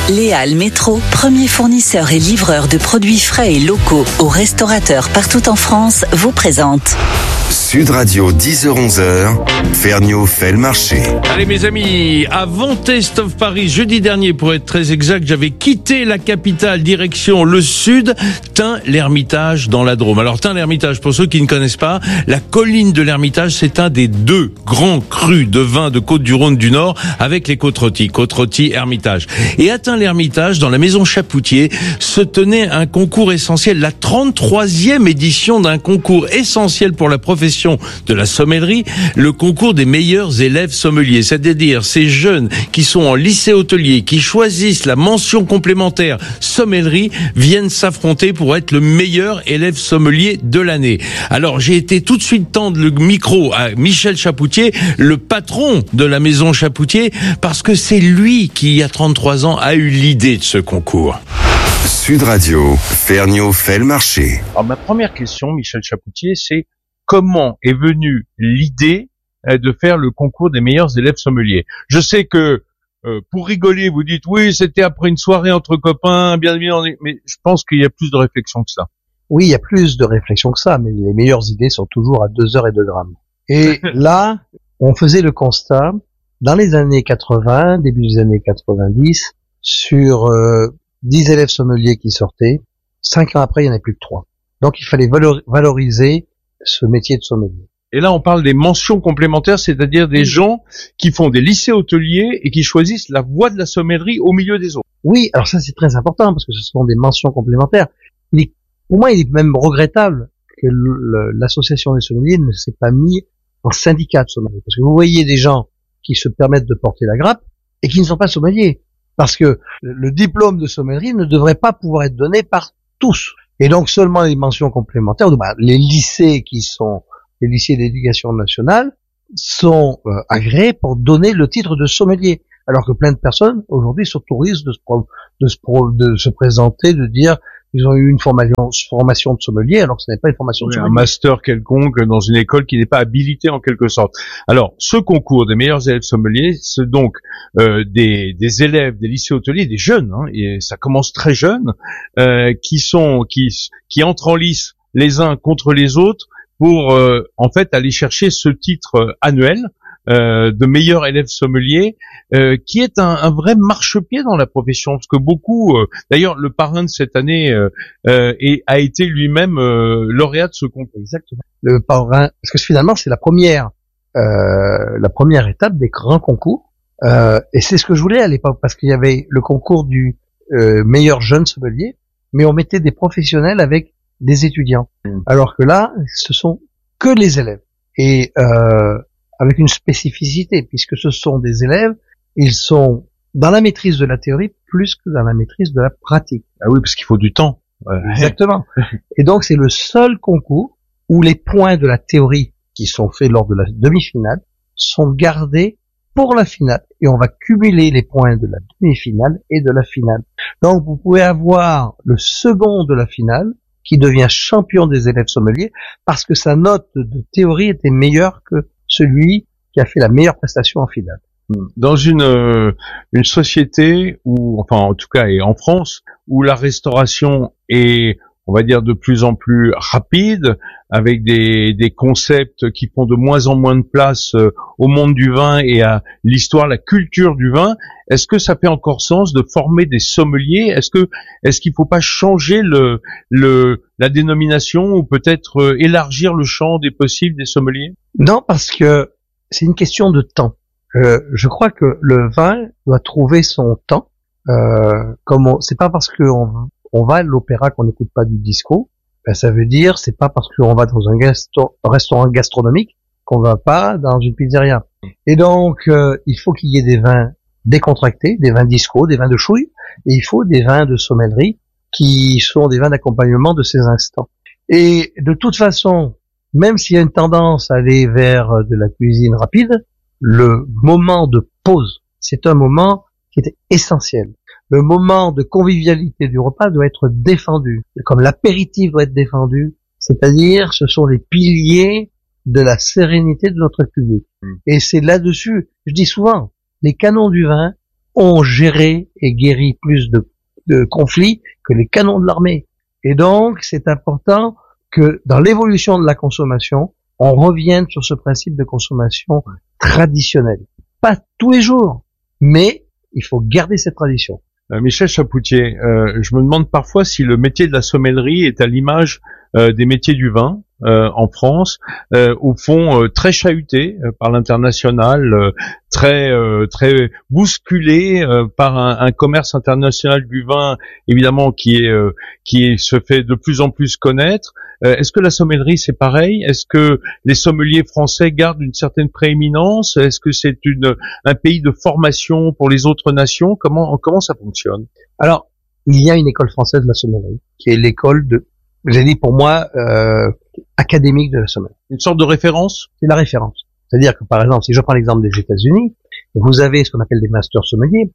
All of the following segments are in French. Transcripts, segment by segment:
Léal Métro, premier fournisseur et livreur de produits frais et locaux aux restaurateurs partout en France, vous présente Sud Radio, 10h-11h, Ferniaud fait le marché. Allez mes amis, avant Taste of Paris, jeudi dernier pour être très exact, j'avais quitté la capitale direction le sud, Tain-l'Hermitage dans la Drôme. Alors Tain-l'Hermitage, pour ceux qui ne connaissent pas, la colline de l'Hermitage, c'est un des deux grands crus de vin de Côtes-du-Rhône du Nord avec les Côtes-Rôties, Hermitage. Et à Tain-l'Hermitage, dans la maison Chapoutier, se tenait un concours essentiel, la 33e édition d'un concours essentiel pour la profession de la sommellerie, le concours des meilleurs élèves sommeliers, c'est-à-dire ces jeunes qui sont en lycée hôtelier, qui choisissent la mention complémentaire sommellerie, viennent s'affronter pour être le meilleur élève sommelier de l'année. Alors j'ai été tout de suite tendre le micro à Michel Chapoutier, le patron de la maison Chapoutier, parce que c'est lui qui, il y a 33 ans, a eu l'idée de ce concours. Sud Radio, Ferniaud fait le marché. Alors ma première question, Michel Chapoutier, c'est comment est venue l'idée de faire le concours des meilleurs élèves sommeliers? Je sais que pour rigoler, vous dites oui, c'était après une soirée entre copains, bien, mais je pense qu'il y a plus de réflexion que ça. Oui, il y a plus de réflexion que ça, mais les meilleures idées sont toujours à 2 heures et 2 grammes. Et là, on faisait le constat, dans les années 80, début des années 90, sur 10 élèves sommeliers qui sortaient, 5 ans après, il n'y en avait plus que 3. Donc il fallait valoriser ce métier de sommelier. Et là, on parle des mentions complémentaires, c'est-à-dire des gens qui font des lycées hôteliers et qui choisissent la voie de la sommellerie au milieu des autres. Oui, alors ça c'est très important parce que ce sont des mentions complémentaires. Pour moi, il est même regrettable que l'association des sommeliers ne s'est pas mis en syndicat de sommeliers. Parce que vous voyez des gens qui se permettent de porter la grappe et qui ne sont pas sommeliers. Parce que le diplôme de sommellerie ne devrait pas pouvoir être donné par tous. Et donc seulement les mentions complémentaires, les lycées qui sont les lycées d'éducation nationale sont agréés pour donner le titre de sommelier. Alors que plein de personnes aujourd'hui s'autorisent de se présenter, de dire ils ont eu une formation de sommelier alors que ce n'est pas une formation de sommelier. Un master quelconque dans une école qui n'est pas habilitée en quelque sorte. Alors, ce concours des meilleurs élèves sommeliers, c'est donc des élèves des lycées hôteliers, des jeunes, hein, et ça commence très jeune, qui entrent en lice les uns contre les autres pour en fait aller chercher ce titre annuel de meilleur élève sommelier, qui est un vrai marchepied dans la profession, parce que beaucoup, d'ailleurs le parrain de cette année a été lui-même lauréat de ce concours. Exactement. Le parrain, parce que finalement c'est la première étape des grands concours, et c'est ce que je voulais à l'époque, parce qu'il y avait le concours du meilleur jeune sommelier, mais on mettait des professionnels avec des étudiants, alors que là ce sont que les élèves, et avec une spécificité, puisque ce sont des élèves, ils sont dans la maîtrise de la théorie plus que dans la maîtrise de la pratique. Ah oui, parce qu'il faut du temps. Exactement. Et donc c'est le seul concours où les points de la théorie qui sont faits lors de la demi-finale sont gardés pour la finale. Et on va cumuler les points de la demi-finale et de la finale. Donc vous pouvez avoir le second de la finale qui devient champion des élèves sommeliers parce que sa note de théorie était meilleure que celui qui a fait la meilleure prestation en finale. Dans une société où, enfin en tout cas et en France, où la restauration est, on va dire, de plus en plus rapide, avec des concepts qui font de moins en moins de place au monde du vin et à l'histoire, la culture du vin, est-ce que ça fait encore sens de former des sommeliers? Est-ce qu'il faut pas changer la dénomination ou peut-être élargir le champ des possibles des sommeliers? Non, parce que c'est une question de temps. Je crois que le vin doit trouver son temps. C'est pas parce qu'on va à l'opéra qu'on n'écoute pas du disco. Ben, ça veut dire c'est pas parce qu'on va dans un restaurant gastronomique qu'on va pas dans une pizzeria. Et donc il faut qu'il y ait des vins décontractés, des vins disco, des vins de chouille, et il faut des vins de sommellerie qui sont des vins d'accompagnement de ces instants. Et de toute façon, même s'il y a une tendance à aller vers de la cuisine rapide, le moment de pause, c'est un moment qui est essentiel. Le moment de convivialité du repas doit être défendu, comme l'apéritif doit être défendu, c'est-à-dire ce sont les piliers de la sérénité de notre public. Et c'est là-dessus, je dis souvent, les canons du vin ont géré et guéri plus de conflits que les canons de l'armée. Et donc, c'est important que dans l'évolution de la consommation, on revienne sur ce principe de consommation traditionnelle. Pas tous les jours, mais il faut garder cette tradition. Michel Chapoutier, je me demande parfois si le métier de la sommellerie est à l'image des métiers du vin en France, au fond très chahuté par l'international, très bousculé par un commerce international du vin, évidemment qui se fait de plus en plus connaître. Est-ce que la sommellerie c'est pareil? Est-ce que les sommeliers français gardent une certaine prééminence? Est-ce que c'est un pays de formation pour les autres nations? Comment ça fonctionne? Alors, il y a une école française de la sommellerie, qui est l'école j'ai dit pour moi, académique de la sommellerie. Une sorte de référence? C'est la référence. C'est-à-dire que, par exemple, si je prends l'exemple des États-Unis, vous avez ce qu'on appelle des masters sommeliers,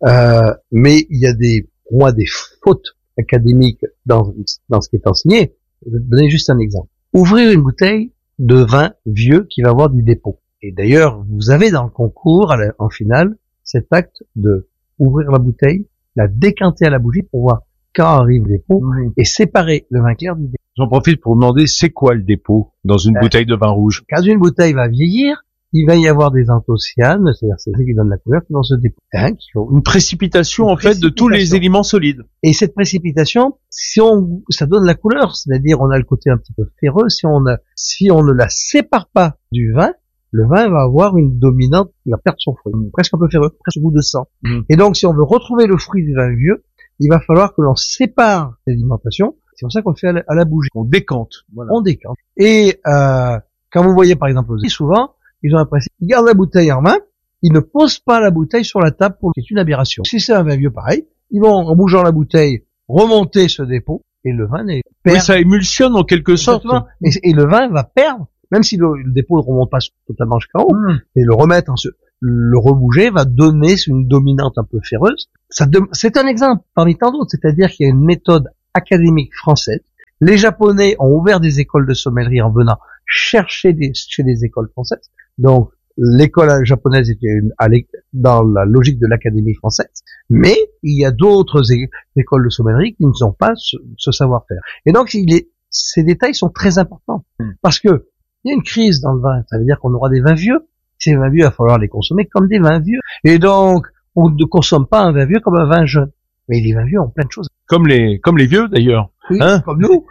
mais il y a pour moi, des fautes académiques dans ce qui est enseigné. Je vais vous donner juste un exemple. Ouvrir une bouteille de vin vieux qui va avoir du dépôt. Et d'ailleurs, vous avez dans le concours, en finale, cet acte de ouvrir la bouteille, la décanter à la bougie pour voir quand arrive le dépôt et séparer le vin clair du dépôt. J'en profite pour demander, c'est quoi le dépôt dans une bouteille de vin rouge? Quand une bouteille va vieillir, il va y avoir des anthocyanes, c'est-à-dire c'est ceux qui donnent la couleur, qui vont se déposer. Une précipitation, en fait, de tous les éléments solides. Et cette précipitation, ça donne la couleur, c'est-à-dire on a le côté un petit peu ferreux, si on ne la sépare pas du vin, le vin va avoir une dominante, il va perdre son fruit, presque un peu ferreux, presque au goût de sang. Et donc, si on veut retrouver le fruit du vin vieux, il va falloir que l'on sépare l'alimentation. C'est pour ça qu'on le fait à la bougie. On décante. Voilà. On décante. Et quand vous voyez par exemple aux États-Unis, souvent, ils ont un principe, ils gardent la bouteille en main, ils ne posent pas la bouteille sur la table pour c'est une aberration. Si c'est un vin vieux pareil, ils vont en bougeant la bouteille remonter ce dépôt et le vin est perdu. Oui, ça émulsionne en quelque sorte. Et le vin va perdre, même si le dépôt ne remonte pas totalement jusqu'en haut, et le remettre le rebouger va donner une dominante un peu ferreuse. C'est un exemple parmi tant d'autres, c'est-à-dire qu'il y a une méthode académique française. Les Japonais ont ouvert des écoles de sommellerie en venant chercher chez des écoles françaises. Donc, l'école japonaise était dans la logique de l'académie française. Mais il y a d'autres écoles de sommellerie qui ne ont pas ce savoir-faire. Et donc, ces détails sont très importants. Parce que il y a une crise dans le vin. Ça veut dire qu'on aura des vins vieux. Ces vins vieux, il va falloir les consommer comme des vins vieux. Et donc, on ne consomme pas un vin vieux comme un vin jeune. Mais les vins vieux ont plein de choses. Comme les vieux, d'ailleurs. Oui, comme nous.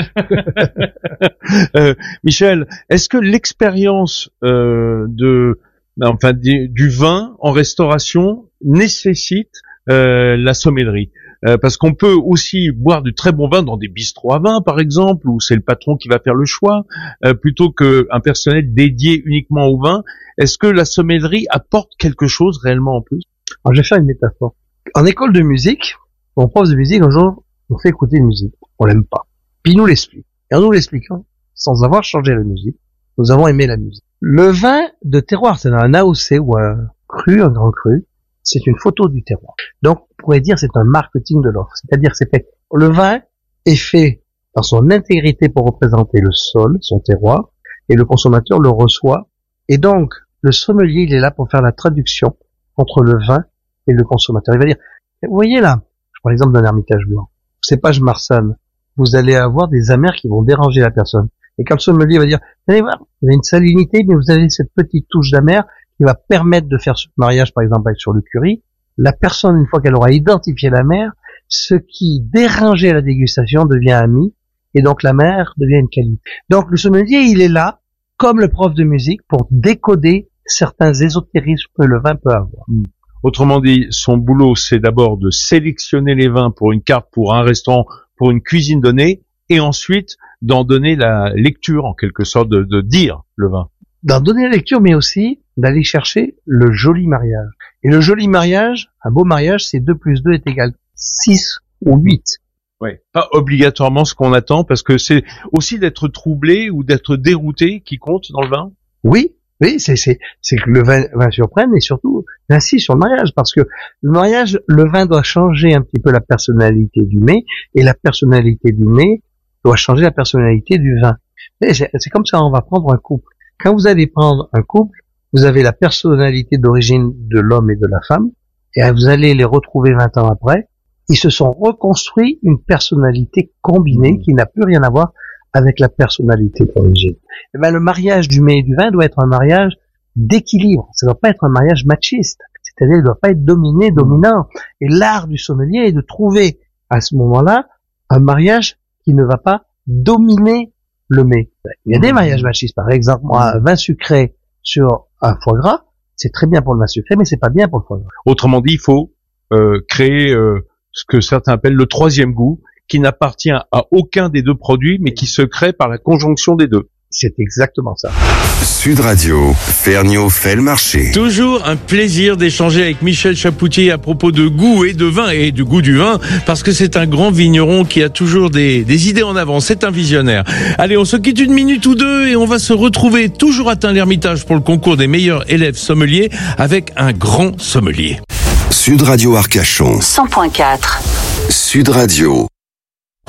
Michel, est-ce que l'expérience du vin en restauration nécessite la sommellerie? Parce qu'on peut aussi boire du très bon vin dans des bistrots à vin, par exemple, où c'est le patron qui va faire le choix, plutôt qu'un personnel dédié uniquement au vin. Est-ce que la sommellerie apporte quelque chose réellement en plus? Alors, je vais faire une métaphore. En école de musique, mon prof de musique, un jour, on fait écouter une musique. On l'aime pas. Puis il nous l'explique. Et en nous l'expliquant, sans avoir changé la musique, nous avons aimé la musique. Le vin de terroir, c'est un AOC ou un grand cru, c'est une photo du terroir. Donc, on pourrait dire c'est un marketing de l'offre. C'est-à-dire, le vin est fait dans son intégrité pour représenter le sol, son terroir, et le consommateur le reçoit. Et donc, le sommelier, il est là pour faire la traduction entre le vin et le consommateur. Il va dire, vous voyez là, je prends l'exemple d'un Hermitage blanc. Cépage Marsanne, vous allez avoir des amers qui vont déranger la personne. Et quand le sommelier va dire, vous allez voir, vous avez une salinité, mais vous avez cette petite touche d'amer qui va permettre de faire ce mariage, par exemple, sur le curry. La personne, une fois qu'elle aura identifié l'amer, ce qui dérangeait la dégustation devient ami, et donc l'amer devient une qualité. Donc le sommelier, il est là, comme le prof de musique, pour décoder certains ésotérismes que le vin peut avoir. Autrement dit, son boulot, c'est d'abord de sélectionner les vins pour une carte, pour un restaurant, pour une cuisine donnée, et ensuite d'en donner la lecture, en quelque sorte, de dire le vin. D'en donner la lecture, mais aussi d'aller chercher le joli mariage. Et le joli mariage, un beau mariage, c'est 2 plus 2 est égal 6 ou 8. Oui, pas obligatoirement ce qu'on attend, parce que c'est aussi d'être troublé ou d'être dérouté qui compte dans le vin. Oui, c'est que le vin surprenne, et surtout, j'insiste sur le mariage, parce que le mariage, le vin doit changer un petit peu la personnalité du mets, et la personnalité du mets doit changer la personnalité du vin. Et c'est comme ça, on va prendre un couple. Quand vous allez prendre un couple, vous avez la personnalité d'origine de l'homme et de la femme, et vous allez les retrouver 20 ans après, ils se sont reconstruits une personnalité combinée qui n'a plus rien à voir avec la personnalité d'origine. Et ben, le mariage du mets et du vin doit être un mariage d'équilibre. Ça ne doit pas être un mariage machiste. C'est-à-dire, il ne doit pas être dominant. Et l'art du sommelier est de trouver, à ce moment-là, un mariage qui ne va pas dominer le mets. Il y a des mariages machistes. Par exemple, moi, un vin sucré sur un foie gras, c'est très bien pour le vin sucré, mais c'est pas bien pour le foie gras. Autrement dit, il faut créer ce que certains appellent le troisième goût, qui n'appartient à aucun des deux produits, mais qui se crée par la conjonction des deux. C'est exactement ça. Sud Radio, Ferniaud fait le marché. Toujours un plaisir d'échanger avec Michel Chapoutier à propos de goût et de vin et du goût du vin, parce que c'est un grand vigneron qui a toujours des idées en avant. C'est un visionnaire. Allez, on se quitte une minute ou deux et on va se retrouver toujours à Tain-l'Hermitage pour le concours des meilleurs élèves sommeliers avec un grand sommelier. Sud Radio Arcachon. 100.4. Sud Radio.